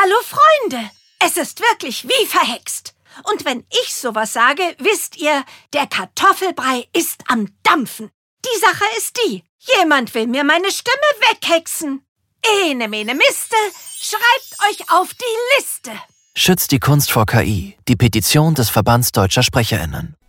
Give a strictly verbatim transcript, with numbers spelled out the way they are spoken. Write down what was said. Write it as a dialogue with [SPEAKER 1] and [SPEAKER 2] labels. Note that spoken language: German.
[SPEAKER 1] Hallo Freunde, es ist wirklich wie verhext. Und wenn ich sowas sage, wisst ihr, der Kartoffelbrei ist am Dampfen. Die Sache ist die, jemand will mir meine Stimme weghexen. Ene mene miste, schreibt euch auf die Liste.
[SPEAKER 2] Schützt die Kunst vor K I. Die Petition des Verbands Deutscher SprecherInnen.